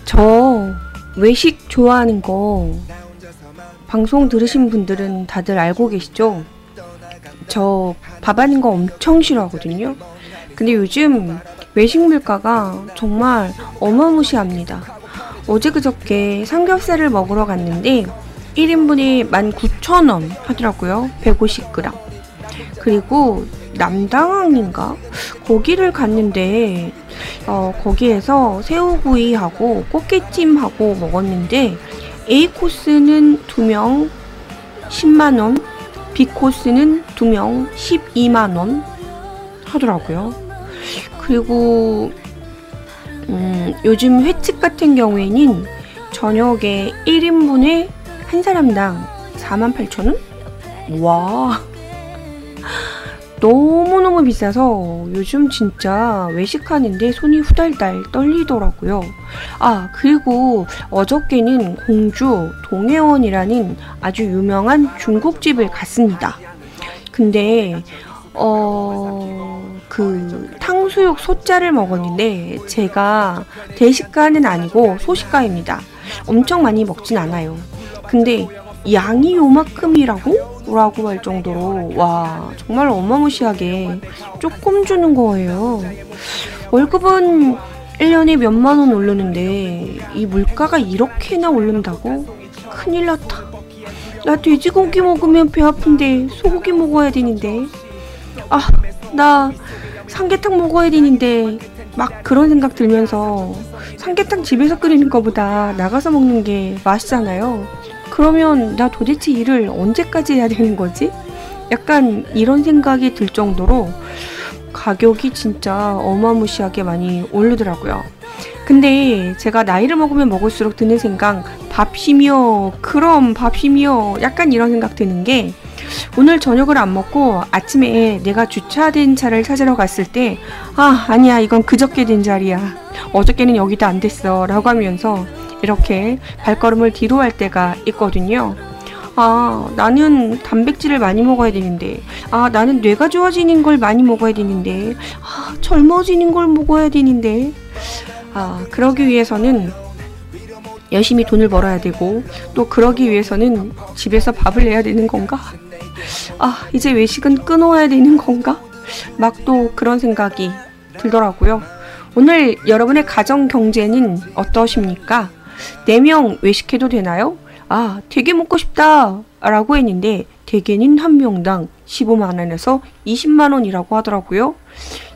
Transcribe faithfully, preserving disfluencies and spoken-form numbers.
저 외식 좋아하는 거 방송 들으신 분들은 다들 알고 계시죠? 저 밥 하는 거 엄청 싫어하거든요. 근데 요즘 외식 물가가 정말 어마무시합니다. 어제 그저께 삼겹살을 먹으러 갔는데 일 인분에 만 구천 원 하더라고요. 백오십 그램. 그리고 남당항인가? 거기를 갔는데 어, 거기에서 새우구이하고 꽃게찜하고 먹었는데 A 코스는 두 명 십만 원, B 코스는 두 명 십이만 원 하더라고요. 그리고 음, 요즘 횟집 같은 경우에는 저녁에 일 인분에 한 사람당 사만 팔천 원? 와, 너무너무 비싸서 요즘 진짜 외식하는데 손이 후달달 떨리더라고요. 아, 그리고 어저께는 공주 동해원이라는 아주 유명한 중국집을 갔습니다. 근데 어... 그 탕수육 소짜를 먹었는데 제가 대식가는 아니고 소식가입니다. 엄청 많이 먹진 않아요. 근데 양이 요만큼이라고? 라고 할 정도로 와 정말 어마무시하게 조금 주는 거예요. 월급은 일 년에 몇만 원 오르는데 이 물가가 이렇게나 오른다고? 큰일 났다. 나 돼지고기 먹으면 배 아픈데 소고기 먹어야 되는데 아 나 삼계탕 먹어야 되는데 막 그런 생각 들면서 삼계탕 집에서 끓이는 것보다 나가서 먹는 게 맛있잖아요. 그러면 나 도대체 일을 언제까지 해야 되는 거지? 약간 이런 생각이 들 정도로 가격이 진짜 어마무시하게 많이 오르더라고요. 근데 제가 나이를 먹으면 먹을수록 드는 생각, 밥심이요, 그럼 밥심이요, 약간 이런 생각 드는 게 오늘 저녁을 안 먹고 아침에 내가 주차된 차를 찾으러 갔을 때 아, 아니야, 이건 그저께 된 자리야. 어저께는 여기도 안 됐어. 라고 하면서 이렇게 발걸음을 뒤로 할 때가 있거든요. 아, 나는 단백질을 많이 먹어야 되는데, 아, 나는 뇌가 좋아지는 걸 많이 먹어야 되는데, 아, 젊어지는 걸 먹어야 되는데, 아, 그러기 위해서는 열심히 돈을 벌어야 되고, 또 그러기 위해서는 집에서 밥을 내야 되는 건가? 아, 이제 외식은 끊어야 되는 건가? 막 또 그런 생각이 들더라고요. 오늘 여러분의 가정 경제는 어떠십니까? 네 명 외식해도 되나요? 아, 되게 먹고 싶다 라고 했는데 대게는 한 명당 십오만 원에서 이십만 원이라고 하더라고요.